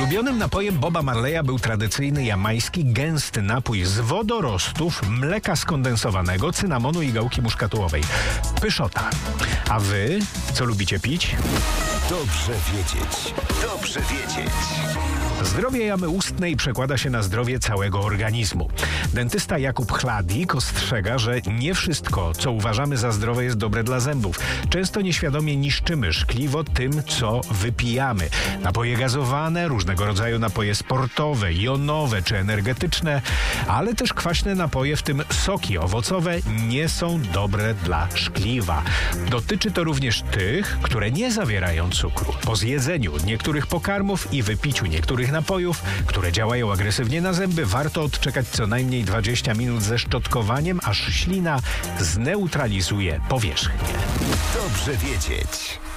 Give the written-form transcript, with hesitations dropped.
Ulubionym napojem Boba Marleya był tradycyjny jamański gęsty napój z wodorostów, mleka skondensowanego, cynamonu i gałki muszkatułowej. Pyszota. A wy co lubicie pić? Dobrze wiedzieć. Dobrze wiedzieć. Zdrowie jamy ustnej przekłada się na zdrowie całego organizmu. Dentysta Jakub Chladik ostrzega, że nie wszystko, co uważamy za zdrowe, jest dobre dla zębów. Często nieświadomie niszczymy szkliwo tym, co wypijamy. Napoje gazowane, różnego rodzaju napoje sportowe, jonowe czy energetyczne, ale też kwaśne napoje, w tym soki owocowe, nie są dobre dla szkliwa. Dotyczy to również tych, które nie zawierają cukru. Po zjedzeniu niektórych pokarmów i wypiciu niektórych napojów, które działają agresywnie na zęby, warto odczekać co najmniej 20 minut ze szczotkowaniem, aż ślina zneutralizuje powierzchnię. Dobrze wiedzieć.